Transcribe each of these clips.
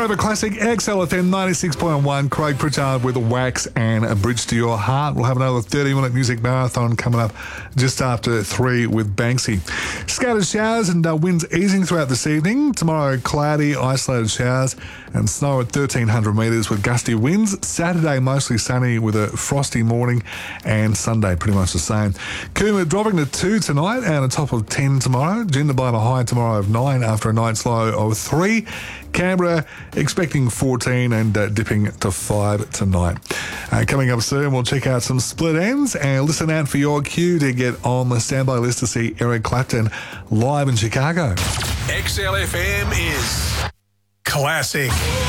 Forever Classic, XLFM 96.1, Craig Pritchard with Wax and A Bridge to Your Heart. We'll have another 30-minute music marathon coming up just after 3 with Banksy. Scattered showers and winds easing throughout this evening. Tomorrow, cloudy, isolated showers and snow at 1,300 metres with gusty winds. Saturday, mostly sunny with a frosty morning, and Sunday, pretty much the same. Cooma dropping to 2 tonight and a top of 10 tomorrow. Jindabyne a high tomorrow of 9 after a night's low of 3. Canberra expecting 14 and dipping to 5 tonight. Coming up soon, we'll check out some split ends and listen out for your cue to get on the standby list to see Eric Clapton live in Chicago. XLFM is classic.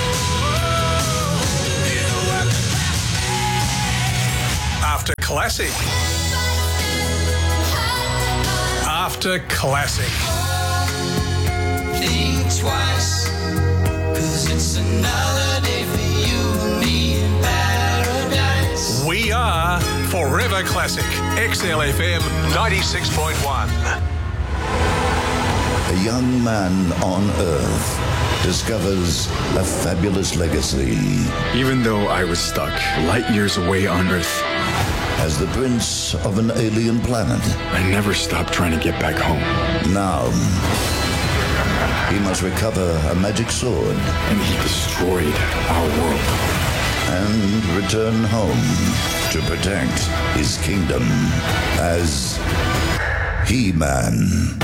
After classic. After classic. Think twice, 'cause it's another day for you and me in paradise. We are Forever Classic. XLFM 96.1. A young man on Earth discovers a fabulous legacy. Even though I was stuck light years away on Earth, As the prince of an alien planet, I never stopped trying to get back home. now he must recover a magic sword And he destroyed our world. and return home to protect his kingdom as He-Man.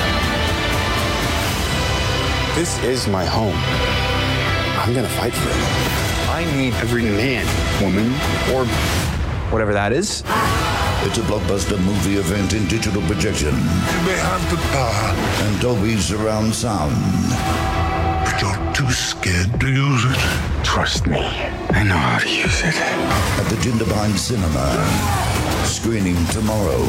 This is my home. I'm gonna fight for it. I need every man, woman, or whatever that is. It's a blockbuster movie event in digital projection You may have the power, and Dolby surround sound. but you're too scared to use it. Trust me, I know how to use it. At the Jindabyne Cinema. Screening tomorrow.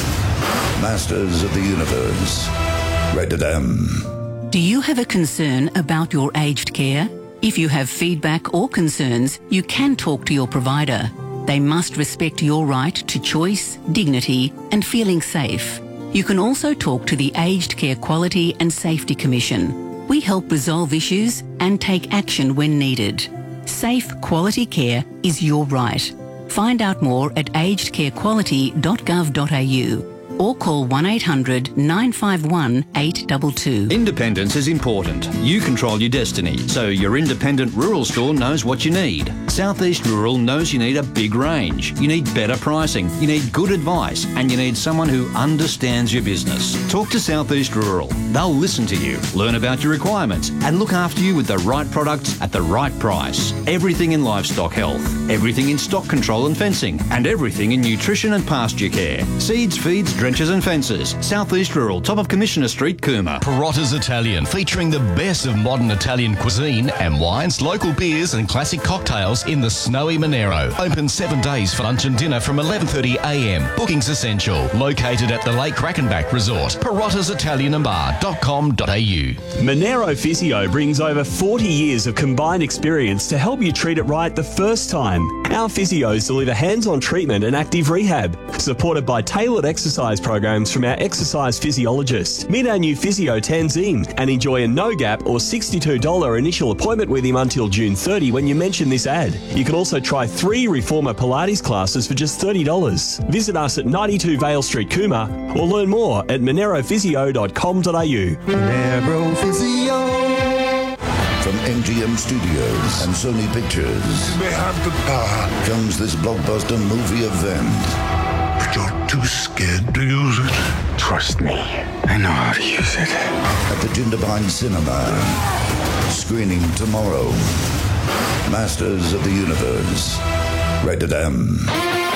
Masters of the Universe. Rated M. Do you have a concern about your aged care? If you have feedback or concerns, you can talk to your provider. They must respect your right to choice, dignity, and feeling safe. You can also talk to the Aged Care Quality and Safety Commission. We help resolve issues and take action when needed. Safe, quality care is your right. Find out more at agedcarequality.gov.au or call 1800 951 822. Independence is important. You control your destiny, so your independent rural store knows what you need. Southeast Rural knows you need a big range. You need better pricing, you need good advice, and you need someone who understands your business. Talk to Southeast Rural. They'll listen to you, learn about your requirements, and look after you with the right products at the right price. Everything in livestock health, everything in stock control and fencing, and everything in nutrition and pasture care. Seeds, feeds, drenches and fences. Southeast Rural, top of Commissioner Street, Cooma. Perotta's Italian, featuring the best of modern Italian cuisine and wines, local beers and classic cocktails in the snowy Monero. Open 7 days for lunch and dinner from 11:30am. Bookings essential. Located at the Lake Crackenback Resort. perottasitalianbar.com.au. Monero Physio brings over 40 years of combined experience to help you treat it right the first time. Our physios deliver hands-on treatment and active rehab, supported by tailored exercise programs from our exercise physiologist. Meet our new physio Tanzim and enjoy a no-gap or $62 initial appointment with him until June 30 when you mention this ad. You can also try 3 Reformer Pilates classes for just $30. Visit us at 92 Vale Street, Cooma, or learn more at monerophysio.com.au. Monero Physio. From MGM Studios and Sony Pictures You may have the power, comes this blockbuster movie event. but you're too scared to use it. Trust me, I know how to use it. At the Jindabyne Cinema. Screening tomorrow. Masters of the Universe. Rated M.